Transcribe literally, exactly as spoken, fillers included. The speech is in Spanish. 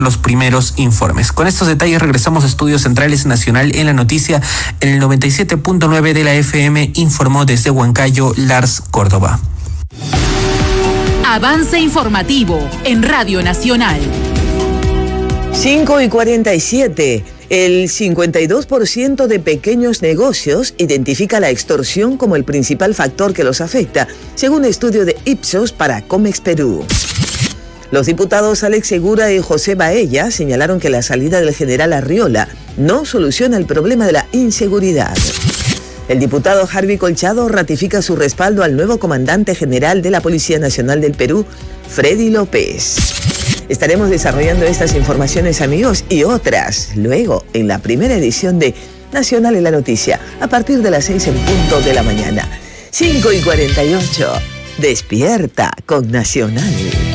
los primeros informes. Con estos detalles regresamos a Estudios Centrales Nacional en la Noticia. En el noventa y siete punto nueve de la F M informó desde Huancayo Lars Córdoba. Avance informativo en Radio Nacional. cinco y cuarenta y siete. El cincuenta y dos por ciento de pequeños negocios identifica la extorsión como el principal factor que los afecta, según estudio de Ipsos para Comex Perú. Los diputados Alex Segura y José Baella señalaron que la salida del general Arriola no soluciona el problema de la inseguridad. El diputado Harvey Colchado ratifica su respaldo al nuevo comandante general de la Policía Nacional del Perú, Freddy López. Estaremos desarrollando estas informaciones, amigos, y otras luego en la primera edición de Nacional en la Noticia, a partir de las seis en punto de la mañana. cinco y cuarenta y ocho. Despierta con Nacional.